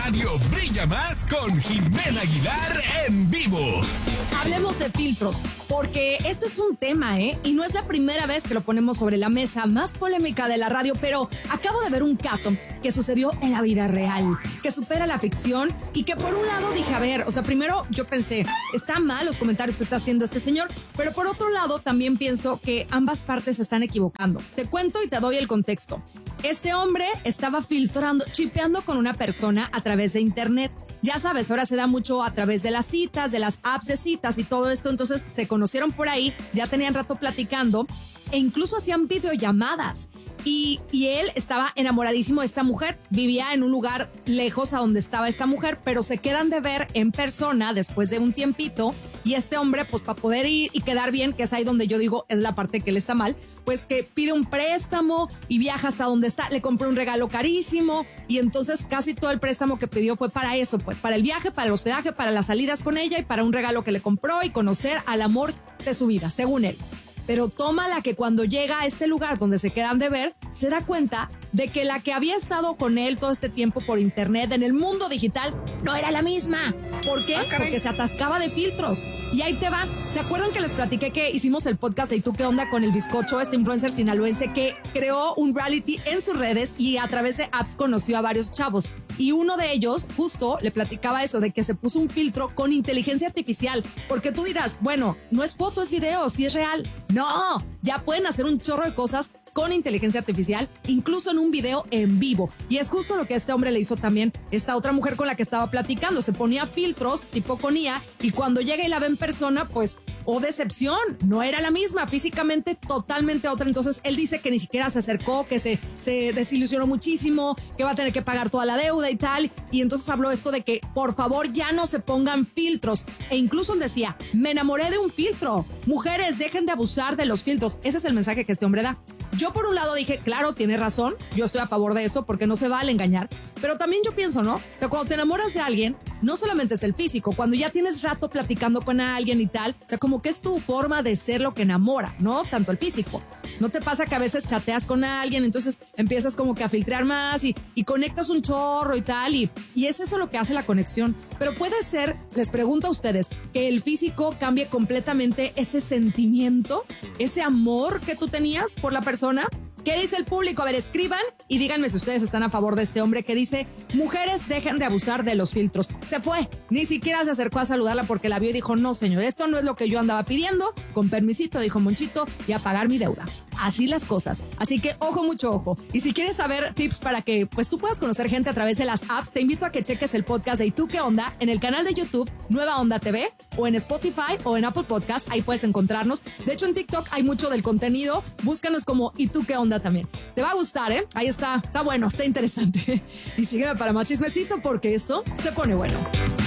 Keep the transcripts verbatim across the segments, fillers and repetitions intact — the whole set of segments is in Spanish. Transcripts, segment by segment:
radio brilla más con Jimena Aguilar en vivo. Hablemos de filtros, porque esto es un tema, ¿eh? Y no es la primera vez que lo ponemos sobre la mesa más polémica de la radio, pero acabo de ver un caso que sucedió en la vida real, que supera la ficción y que por un lado dije, a ver, o sea, primero yo pensé, está mal los comentarios que está haciendo este señor, pero por otro lado también pienso que ambas partes se están equivocando. Te cuento y te doy el contexto. Este hombre estaba filtrando, chipeando con una persona a través de internet. Ya sabes, ahora se da mucho a través de las citas, de las apps de citas y todo esto. Entonces se conocieron por ahí, ya tenían rato platicando e incluso hacían videollamadas. Y, y él estaba enamoradísimo de esta mujer. Vivía en un lugar lejos a donde estaba esta mujer, pero se quedan de ver en persona después de un tiempito. Y este hombre, pues para poder ir y quedar bien, que es ahí donde yo digo es la parte que él está mal, pues que pide un préstamo y viaja hasta donde está. Le compró un regalo carísimo y entonces casi todo el préstamo que pidió fue para eso, pues para el viaje, para el hospedaje, para las salidas con ella y para un regalo que le compró y conocer al amor de su vida, según él. Pero toma la que cuando llega a este lugar donde se quedan de ver, se da cuenta de que la que había estado con él todo este tiempo por internet, en el mundo digital, no era la misma. ¿Por qué? Ah, porque se atascaba de filtros. Y ahí te va. ¿Se acuerdan que les platiqué que hicimos el podcast de ¿Y tú qué onda? Con el bizcocho, este influencer sinaloense que creó un reality en sus redes y a través de apps conoció a varios chavos? Y uno de ellos justo le platicaba eso de que se puso un filtro con inteligencia artificial. Porque tú dirás, bueno, no es foto, es video, sí es real. No, ya pueden hacer un chorro de cosas con inteligencia artificial, incluso en un video en vivo. Y es justo lo que este hombre le hizo también esta otra mujer con la que estaba platicando. Se ponía filtros tipo con I A y cuando llega y la ve en persona, pues, oh decepción, no era la misma, físicamente totalmente otra. Entonces él dice que ni siquiera se acercó, que se, se desilusionó muchísimo, que va a tener que pagar toda la deuda y tal. Y entonces habló esto de que por favor ya no se pongan filtros. E incluso él decía, me enamoré de un filtro. Mujeres, dejen de abusar de los filtros. Ese es el mensaje que este hombre da. Yo por un lado dije, claro, tiene razón, yo estoy a favor de eso porque no se vale engañar, pero también yo pienso, ¿no? O sea, cuando te enamoras de alguien, no solamente es el físico, cuando ya tienes rato platicando con alguien y tal, o sea, como que es tu forma de ser lo que enamora, ¿no? Tanto el físico. ¿No te pasa que a veces chateas con alguien, entonces empiezas como que a filtrar más y, y conectas un chorro y tal? Y, y es eso lo que hace la conexión. Pero puede ser, les pregunto a ustedes, que el físico cambie completamente ese sentimiento, ese amor que tú tenías por la persona. ¿Qué dice el público? A ver, escriban y díganme si ustedes están a favor de este hombre que dice, mujeres dejen de abusar de los filtros. Se fue, ni siquiera se acercó a saludarla porque la vio y dijo, no señor, esto no es lo que yo andaba pidiendo, con permisito, dijo Monchito, y a pagar mi deuda. Así las cosas. Así que ojo, mucho ojo. Y si quieres saber tips para que pues tú puedas conocer gente a través de las apps, te invito a que cheques el podcast de ¿Y tú qué onda? En el canal de YouTube Nueva Onda T V o en Spotify o en Apple Podcast, ahí puedes encontrarnos. De hecho en TikTok hay mucho del contenido, búscanos como ¿Y tú qué onda? También. Te va a gustar, ¿eh? Ahí está, está bueno, está interesante. Y sígueme para más chismecito porque esto se pone bueno.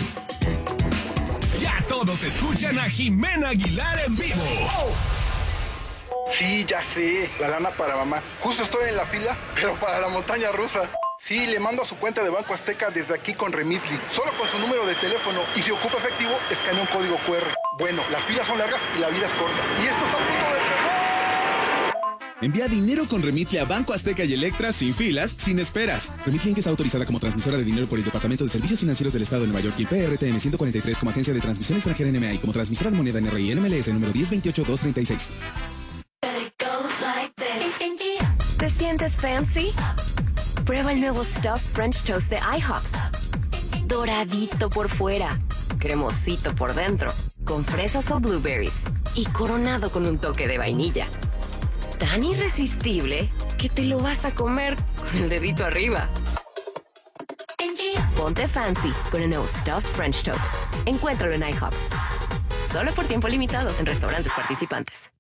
Ya todos escuchan a Jimena Aguilar en vivo. Sí, ya sé, la lana para mamá. Justo estoy en la fila, pero para la montaña rusa. Sí, le mando a su cuenta de Banco Azteca desde aquí con Remitly, solo con su número de teléfono. Y si ocupa efectivo, escanea un código cu erre. Bueno, las filas son largas y la vida es corta. Y esto está a punto de empezar. Envía dinero con Remitly a Banco Azteca y Electra sin filas, sin esperas. Remitly Inc está autorizada como transmisora de dinero por el Departamento de Servicios Financieros del Estado de Nueva York y P R T N ciento cuarenta y tres como agencia de transmisión extranjera N M A y como transmisora de moneda N R I N M L S número diez veintiocho dos treinta y seis. ¿Te sientes fancy? Prueba el nuevo Stuffed French Toast de IHOP. Doradito por fuera, cremosito por dentro, con fresas o blueberries y coronado con un toque de vainilla. Tan irresistible que te lo vas a comer con el dedito arriba. Ponte fancy con el nuevo Stuffed French Toast. Encuéntralo en IHOP. Solo por tiempo limitado en restaurantes participantes.